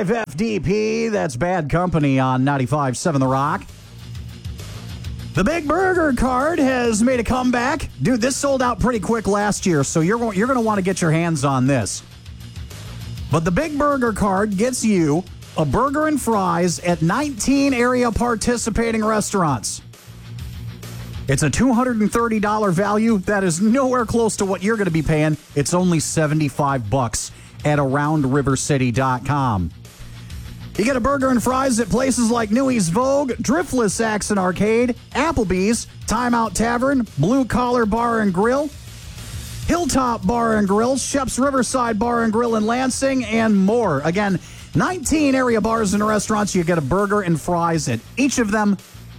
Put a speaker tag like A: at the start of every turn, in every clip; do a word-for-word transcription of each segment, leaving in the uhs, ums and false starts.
A: five F D P, that's Bad Company on ninety-five point seven The Rock. The Big Burger card has made a comeback. Dude, this sold out pretty quick last year, so you're, you're going to want to get your hands on this. But the Big Burger card gets you a burger and fries at nineteen area participating restaurants. It's a two hundred thirty dollars value. That is nowhere close to what you're going to be paying. It's only seventy-five bucks at around river city dot com. You get a burger and fries at places like Newey's Vogue, Driftless Accent Arcade, Applebee's, Timeout Tavern, Blue Collar Bar and Grill, Hilltop Bar and Grill, Shep's Riverside Bar and Grill in Lansing, and more. Again, nineteen area bars and restaurants. You get a burger and fries at each of them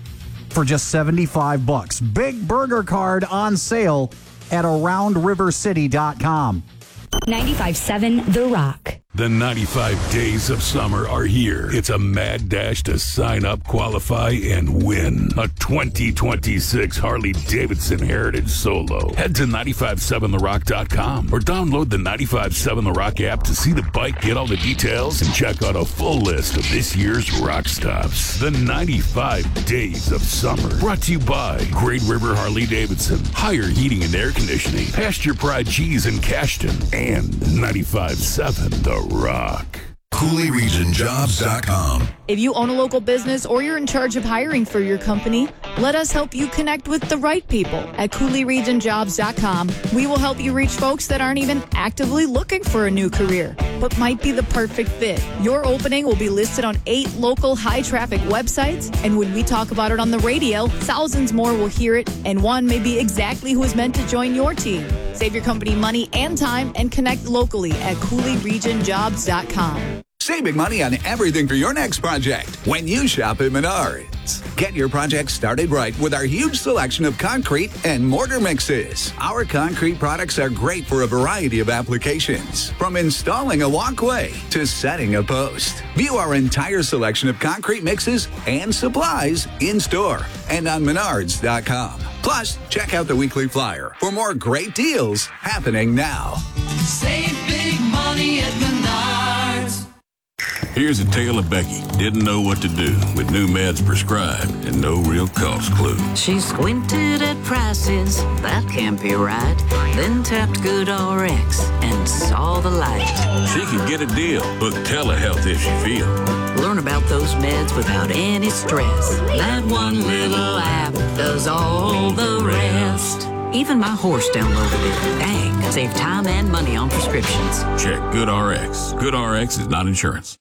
A: for just seventy-five bucks. Big Burger card on sale at around river city dot com.
B: ninety-five point seven The Rock.
C: The ninety-five days of summer are here. It's a mad dash to sign up, qualify, and win a twenty twenty-six Harley-Davidson Heritage Solo. Head to ninety-five seven the rock dot com or download the ninety-five seven The Rock app to see the bike, get all the details, and check out a full list of this year's rock stops. The ninety-five days of summer. Brought to you by Great River Harley-Davidson, Higher Heating and Air Conditioning, Pasture Pride Cheese in Cashton, and ninety-five point seven The Rock.
D: Cooley Region Jobs dot com.
E: If you own a local business or you're in charge of hiring for your company, let us help you connect with the right people at Cooley Region Jobs dot com. We will help you reach folks that aren't even actively looking for a new career, but might be the perfect fit. Your opening will be listed on eight local high-traffic websites, and when we talk about it on the radio, thousands more will hear it, and one may be exactly who is meant to join your team. Save your company money and time and connect locally at Cooley Region Jobs dot com.
F: Saving money on everything for your next project when you shop at Menards. Get your project started right with our huge selection of concrete and mortar mixes. Our concrete products are great for a variety of applications, from installing a walkway to setting a post. View our entire selection of concrete mixes and supplies in store and on Menards dot com. Plus, check out the weekly flyer for more great deals happening now.
G: Save big money at Menards.
C: Here's a tale of Becky. Didn't know what to do with new meds prescribed and no real cost clue.
H: She squinted at prices, that can't be right. Then tapped GoodRx and saw the light.
C: She could get a deal. Book telehealth if she feel.
H: Learn about those meds without any stress. That one little app does all the rest. Even my horse downloaded it. Dang, save time and money on prescriptions.
C: Check GoodRx. GoodRx is not insurance.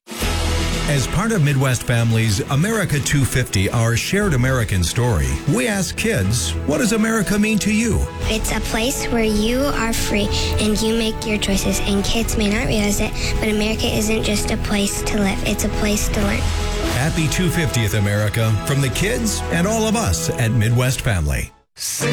I: As part of Midwest Family's America two fifty, our shared American story, we ask kids, what does America mean to you?
J: It's a place where you are free and you make your choices, and kids may not realize it, but America isn't just a place to live, it's a place to learn.
I: Happy two hundred fiftieth America from the kids and all of us at Midwest Family.